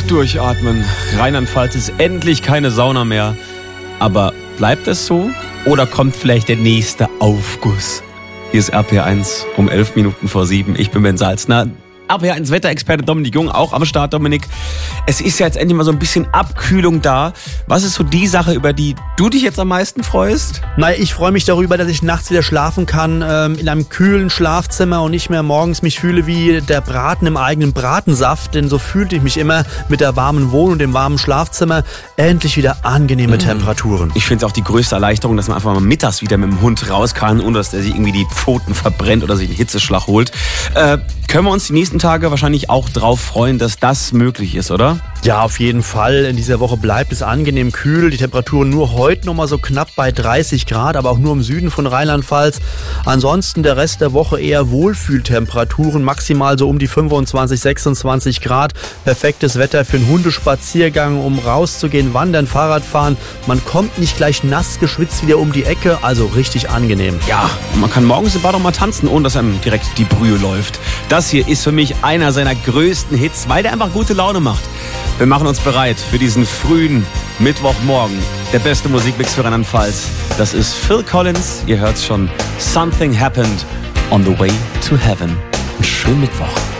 Durchatmen. Rheinland-Pfalz ist endlich keine Sauna mehr. Aber bleibt es so? Oder kommt vielleicht der nächste Aufguss? Hier ist RPR1 um 7:11. Ich bin Ben Salzner. RPR1 Wetterexperte Dominik Jung, auch am Start, Dominik. Es ist ja jetzt endlich mal so ein bisschen Abkühlung da. Was ist so die Sache, über die du dich jetzt am meisten freust? Naja, ich freue mich darüber, dass ich nachts wieder schlafen kann, in einem kühlen Schlafzimmer und nicht mehr morgens mich fühle wie der Braten im eigenen Bratensaft. Denn so fühlte ich mich immer mit der warmen Wohnung und dem warmen Schlafzimmer. Endlich wieder angenehme Temperaturen. Ich finde es auch die größte Erleichterung, dass man einfach mal mittags wieder mit dem Hund raus kann, ohne dass der sich irgendwie die Pfoten verbrennt oder sich einen Hitzeschlag holt. Können wir uns die nächsten Tage wahrscheinlich auch drauf freuen, dass das möglich ist, oder? Ja, auf jeden Fall. In dieser Woche bleibt es angenehm kühl. Die Temperaturen nur heute noch mal so knapp bei 30 Grad, aber auch nur im Süden von Rheinland-Pfalz. Ansonsten der Rest der Woche eher Wohlfühltemperaturen, maximal so um die 25, 26 Grad. Perfektes Wetter für einen Hundespaziergang, um rauszugehen, wandern, Fahrradfahren. Man kommt nicht gleich nass geschwitzt wieder um die Ecke, also richtig angenehm. Ja, man kann morgens im Bad auch mal tanzen, ohne dass einem direkt die Brühe läuft. Das hier ist für mich einer seiner größten Hits, weil der einfach gute Laune macht. Wir machen uns bereit für diesen frühen Mittwochmorgen. Der beste Musikmix für Rheinland-Pfalz. Das ist Phil Collins. Ihr hört's schon. Something happened on the way to heaven. Einen schönen Mittwoch.